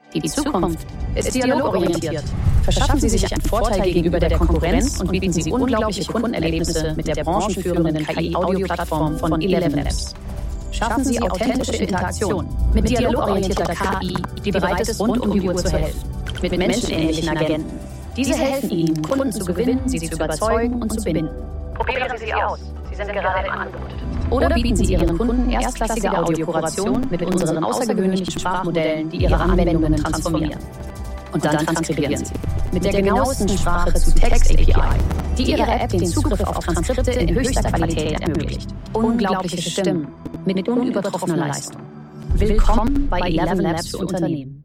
Die Zukunft ist dialogorientiert. Verschaffen Sie sich einen Vorteil gegenüber der Konkurrenz und bieten Sie unglaubliche Kundenerlebnisse mit der branchenführenden KI-Audio-Plattform von 11 Labs. Schaffen Sie authentische Interaktion mit dialogorientierter KI, die bereit ist, rund um die Uhr zu helfen. Mit menschenähnlichen Agenten. Diese helfen Ihnen, Kunden zu gewinnen, sie zu überzeugen und zu binden. Probieren Sie sie aus. Sie sind gerade im Angebot. Oder bieten Sie Ihren Kunden erstklassige Audiokuration mit unseren außergewöhnlichen Sprachmodellen, die Ihre Anwendungen transformieren. Und dann transkribieren Sie. Mit der genauesten Sprache zu Text-API, die Ihrer App den Zugriff auf Transkripte in höchster Qualität ermöglicht. Unglaubliche Stimmen mit unübertroffener Leistung. Willkommen bei 11 Labs für Unternehmen.